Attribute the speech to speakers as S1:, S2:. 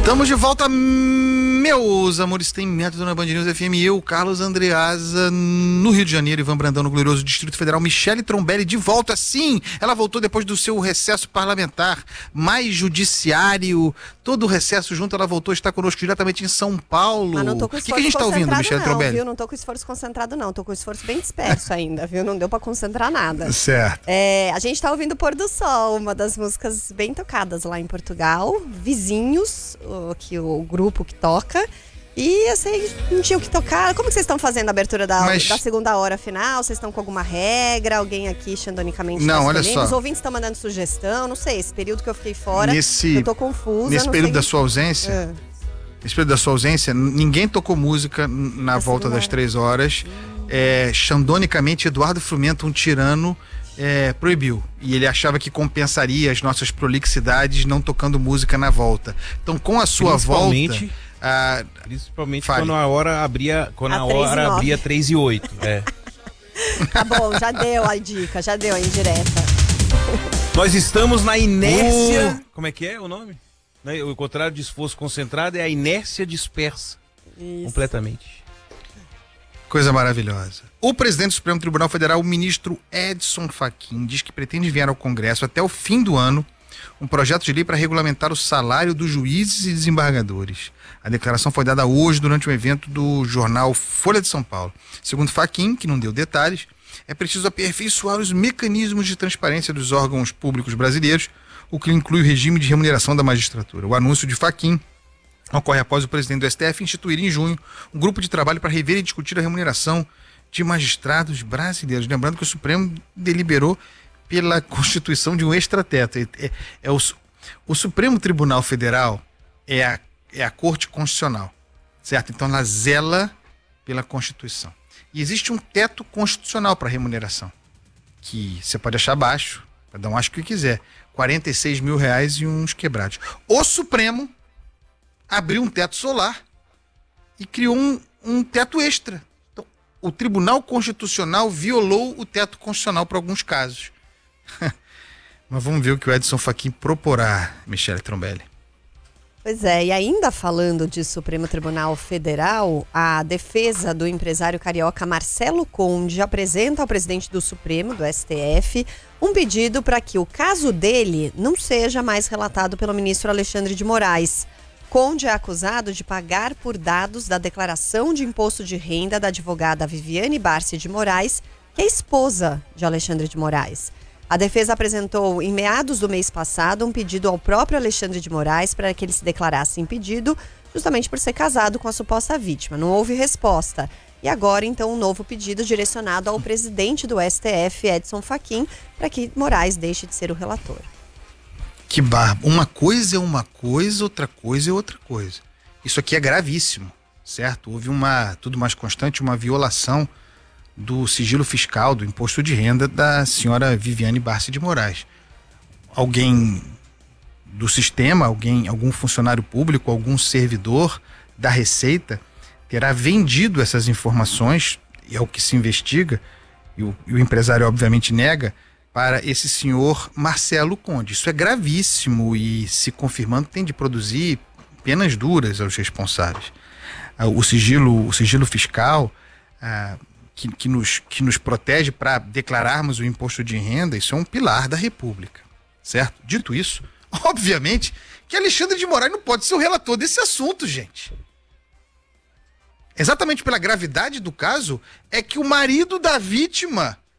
S1: Estamos de volta, meus amores, tem método na Band News FM. Eu, Carlos Andreasa, no Rio de Janeiro, Ivan Brandão, no glorioso Distrito Federal, Michele Trombelli de volta, sim, ela voltou depois do seu recesso parlamentar, mais judiciário, todo o recesso junto, ela voltou, está conosco diretamente em São Paulo.
S2: Mas não tô com
S1: O que a gente está ouvindo, Michele Trombelli?
S2: Viu? Não tô com esforço concentrado não, tô com esforço bem disperso ainda, viu? Não deu pra concentrar nada.
S1: Certo.
S2: A gente tá ouvindo Pôr do Sol, uma das músicas bem tocadas lá em Portugal, Vizinhos, o grupo que toca. E eu sei, não tinha o que tocar. Como que vocês estão fazendo a abertura da segunda hora final? Vocês estão com alguma regra? Alguém aqui, xandonicamente,
S1: não, olha só.
S2: Os ouvintes estão mandando sugestão, não sei, esse período que eu fiquei fora, eu tô confusa.
S1: Nesse período da sua ausência, ninguém tocou música na volta das 3 horas. Xandonicamente, Eduardo Frumento, um tirano, proibiu. E ele achava que compensaria as nossas prolixidades não tocando música na volta. Então, com a sua volta...
S3: Principalmente quando a hora abria, abria 3:08.
S2: Tá bom, já deu a dica, já deu a indireta.
S3: Nós estamos na inércia. Como é que é o nome? O contrário de esforço concentrado é a inércia dispersa. Isso. Completamente.
S1: Coisa maravilhosa. O presidente do Supremo Tribunal Federal, o ministro Edson Fachin, diz que pretende enviar ao Congresso até o fim do ano um projeto de lei para regulamentar o salário dos juízes e desembargadores. A declaração foi dada hoje durante um evento do jornal Folha de São Paulo. Segundo Fachin, que não deu detalhes, é preciso aperfeiçoar os mecanismos de transparência dos órgãos públicos brasileiros, o que inclui o regime de remuneração da magistratura. O anúncio de Fachin ocorre após o presidente do STF instituir em junho um grupo de trabalho para rever e discutir a remuneração de magistrados brasileiros. Lembrando que o Supremo deliberou pela constituição de um extrateto. O Supremo Tribunal Federal é a Corte Constitucional, certo? Então ela zela pela Constituição. E existe um teto constitucional para remuneração, que você pode achar baixo, cada um acha o que quiser, R$46 mil e uns quebrados. O Supremo abriu um teto solar e criou um teto extra. Então, o Tribunal Constitucional violou o teto constitucional para alguns casos. Mas vamos ver o que o Edson Fachin proporá, Michele Trombelli.
S2: Pois é, e ainda falando de Supremo Tribunal Federal, a defesa do empresário carioca Marcelo Conde apresenta ao presidente do Supremo, do STF, um pedido para que o caso dele não seja mais relatado pelo ministro Alexandre de Moraes. Conde é acusado de pagar por dados da declaração de imposto de renda da advogada Viviane Barsi de Moraes, que é esposa de Alexandre de Moraes. A defesa apresentou, em meados do mês passado, um pedido ao próprio Alexandre de Moraes para que ele se declarasse impedido, justamente por ser casado com a suposta vítima. Não houve resposta. E agora, então, um novo pedido direcionado ao presidente do STF, Edson Fachin, para que Moraes deixe de ser o relator.
S1: Que barba. Uma coisa é uma coisa, outra coisa é outra coisa. Isso aqui é gravíssimo, certo? Houve tudo mais constante, uma violação do sigilo fiscal, do imposto de renda da senhora Viviane Barsi de Moraes. Alguém do sistema, algum funcionário público, algum servidor da Receita terá vendido essas informações, e é o que se investiga, e o empresário obviamente nega, para esse senhor Marcelo Conde. Isso é gravíssimo e, se confirmando, tem de produzir penas duras aos responsáveis. O sigilo fiscal, que nos protege para declararmos o imposto de renda, isso é um pilar da República, certo? Dito isso, obviamente que Alexandre de Moraes não pode ser o relator desse assunto, gente. Exatamente pela gravidade do caso, é que o marido da vítima